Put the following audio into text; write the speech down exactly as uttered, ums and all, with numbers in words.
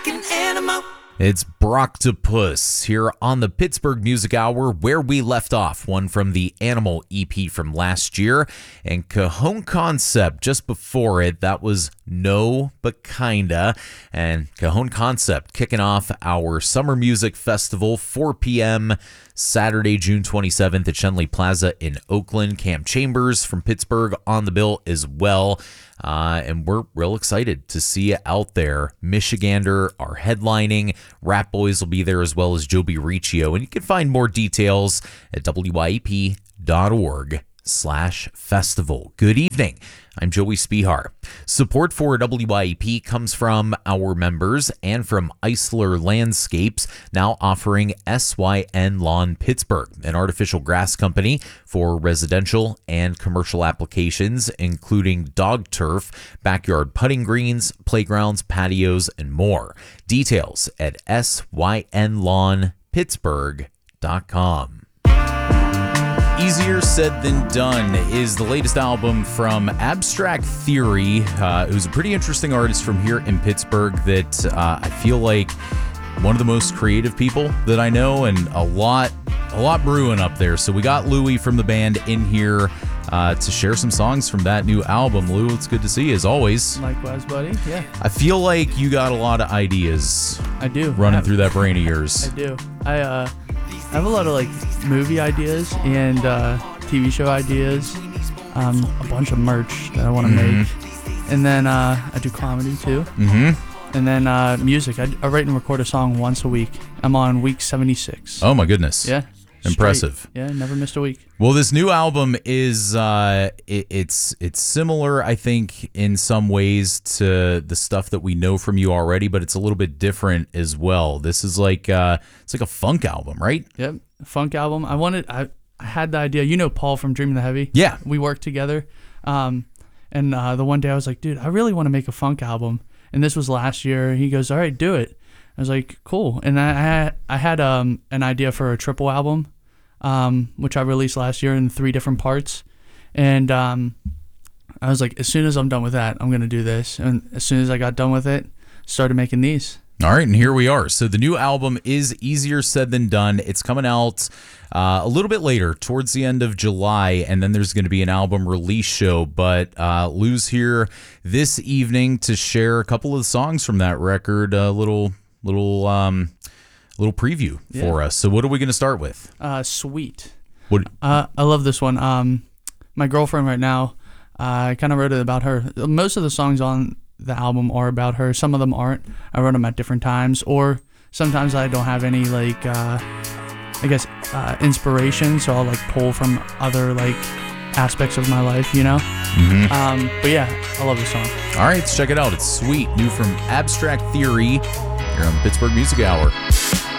like an animal. It's Brocktopus here on the Pittsburgh Music Hour, where we left off. One from the Animal E P from last year, and Cajon Concept just before it. That was No But Kinda. And Cajon Concept kicking off our Summer Music Festival, four p.m. Saturday, June twenty-seventh at Schenley Plaza in Oakland. Cam Chambers from Pittsburgh on the bill as well. Uh, and we're real excited to see you out there. Michigander are headlining. Rat Boys will be there as well as Joby Riccio. And you can find more details at W Y E P dot org slash festival. Good evening. I'm Joey Spihar. Support for W Y E P comes from our members and from Eisler Landscapes, now offering S Y N Lawn Pittsburgh, an artificial grass company for residential and commercial applications, including dog turf, backyard putting greens, playgrounds, patios, and more. Details at S Y N lawn pittsburgh dot com. Easier Said Than Done is the latest album from Abstract Theory, uh, who's a pretty interesting artist from here in Pittsburgh that uh, I feel like one of the most creative people that I know, and a lot, a lot brewing up there. So we got Louie from the band in here uh, to share some songs from that new album. Lou, it's good to see you as always. Likewise, buddy. Yeah. I feel like you got a lot of ideas. I do. Running I through that brain of yours. I do. I uh. I have a lot of like movie ideas and uh, T V show ideas, um, a bunch of merch that I want to mm-hmm. make, and then uh, I do comedy too, mm-hmm. and then uh, music. I, I write and record a song once a week. I'm on week seventy-six. Oh my goodness! Yeah, impressive. Straight. Yeah, never missed a week. Well, this new album is uh, it, it's it's similar, I think, in some ways to the stuff that we know from you already, but it's a little bit different as well. This is like uh, it's like a funk album, right? Yep, funk album. I wanted. I, I had the idea. You know Paul from Dreaming the Heavy. Yeah, we worked together. Um, and uh, the one day I was like, dude, I really want to make a funk album. And this was last year. He goes, all right, do it. I was like, cool. And I had I had um an idea for a triple album. Um, which I released last year in three different parts. And um, I was like, as soon as I'm done with that, I'm going to do this. And as soon as I got done with it, started making these. All right, and here we are. So the new album is Easier Said Than Done. It's coming out uh, a little bit later, towards the end of July, and then there's going to be an album release show. But uh, Lou's here this evening to share a couple of the songs from that record, a little, little... Um, little preview yeah. for us. So what are we going to start with? Uh, Sweet. What? Uh, I love this one. Um, my girlfriend right now, uh, I kind of wrote it about her. Most of the songs on the album are about her. Some of them aren't. I wrote them at different times, or sometimes I don't have any, like, uh, I guess, uh, inspiration, so I'll, like, pull from other, like, aspects of my life, you know? Mm-hmm. Um, but yeah, I love this song. All right, let's check it out. It's Sweet, new from Abstract Theory here on Pittsburgh Music Hour.